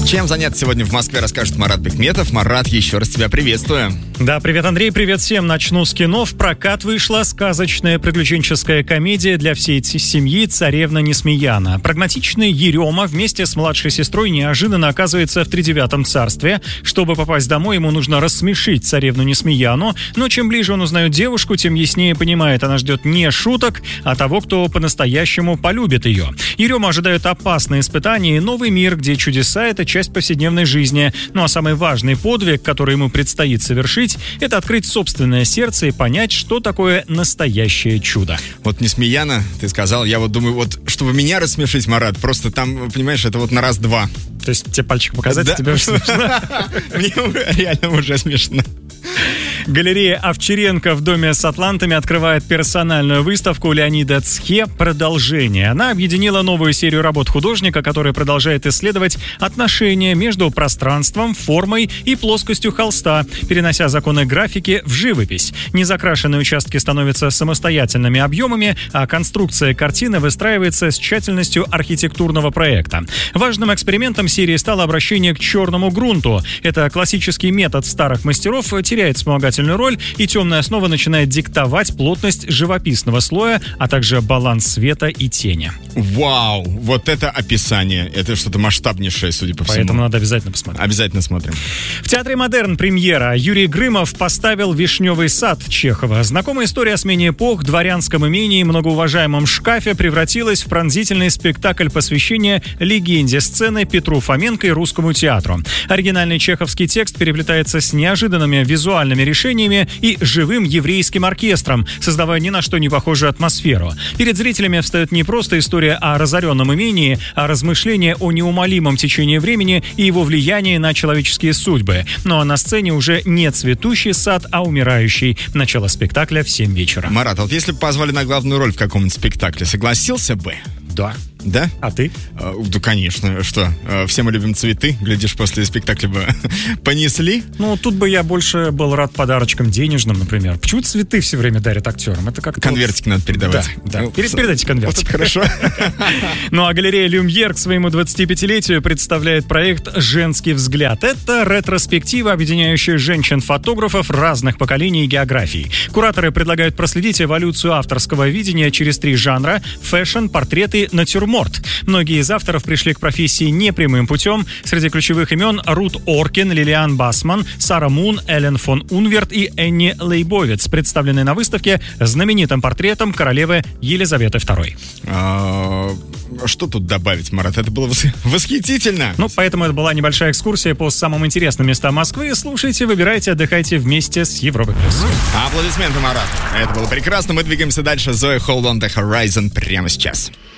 Чем заняться сегодня в Москве, расскажет Марат Бекметов. Марат, еще раз тебя приветствую. Да, привет, Андрей, привет всем. Начну с кино. В прокат вышла сказочная приключенческая комедия для всей семьи «Царевна Несмеяна». Прагматичный Ерема вместе с младшей сестрой неожиданно оказывается в тридевятом царстве. Чтобы попасть домой, ему нужно рассмешить царевну Несмеяну. Но чем ближе он узнает девушку, тем яснее понимает, она ждет не шуток, а того, кто по-настоящему полюбит ее. Ерема ожидает опасные испытания и новый мир, где чудеса — это часть повседневной жизни. Ну а самый важный подвиг, который ему предстоит совершить, это открыть собственное сердце и понять, что такое настоящее чудо. Вот Несмеяна, ты сказал, я вот думаю, вот чтобы меня рассмешить, Марат, просто там, понимаешь, это вот на раз-два. То есть тебе пальчик показать, да. Тебе уже смешно? Мне реально уже смешно. Галерея Овчаренко в доме с атлантами открывает персональную выставку Леонида Цхе «Продолжение». Она объединила новую серию работ художника, который продолжает исследовать отношения между пространством, формой и плоскостью холста, перенося законы графики в живопись. Незакрашенные участки становятся самостоятельными объемами, а конструкция картины выстраивается с тщательностью архитектурного проекта. Важным экспериментом серии стало обращение к черному грунту. Это классический метод старых мастеров теряет вспомогательную роль, и темная основа начинает диктовать плотность живописного слоя, а также баланс света и тени. Вау, вот это описание. Это что-то масштабнейшее, судя по всему. Поэтому надо обязательно посмотреть. Обязательно смотрим. В Театре Модерн премьера. Юрий Грымов поставил «Вишневый сад» Чехова. Знакомая история о смене эпох, дворянском имении и многоуважаемом шкафе превратилась в пронзительный спектакль посвящения легенде сцены Петру Фоменко и русскому театру. Оригинальный чеховский текст переплетается с неожиданными визуальными решениями и живым еврейским оркестром, создавая ни на что не похожую атмосферу. Перед зрителями встает не просто история о разоренном имении, а размышление о неумолимом течении времени и его влиянии на человеческие судьбы. Ну а на сцене уже не цветущий сад, а умирающий. Начало спектакля в 7 вечера. Марат, а вот если бы позвали на главную роль в каком-нибудь спектакле, согласился бы? Да. Да? А ты? Да, конечно. Что, все мы любим цветы? Глядишь, после спектакля бы понесли? Ну, тут бы я больше был рад подарочкам денежным, например. Почему цветы все время дарят актерам? Это как-то... Конвертики надо передавать. Да. Передайте конвертик. Вот хорошо. Ну, а галерея «Люмьер» к своему 25-летию представляет проект «Женский взгляд». Это ретроспектива, объединяющая женщин-фотографов разных поколений и географий. Кураторы предлагают проследить эволюцию авторского видения через 3 жанра – фэшн, портреты, натюрморт. Многие из авторов пришли к профессии непрямым путем. Среди ключевых имен Рут Оркин, Лилиан Басман, Сара Мун, Эллен фон Унверт и Энни Лейбовиц, представленные на выставке знаменитым портретом королевы Елизаветы II. Что тут добавить, Марат? Это было восхитительно. Ну, поэтому это была небольшая экскурсия по самым интересным местам Москвы. Слушайте, выбирайте, отдыхайте вместе с Европой+. Аплодисменты, Марат. Это было прекрасно. Мы двигаемся дальше. Зоя, Hold on the Horizon прямо сейчас.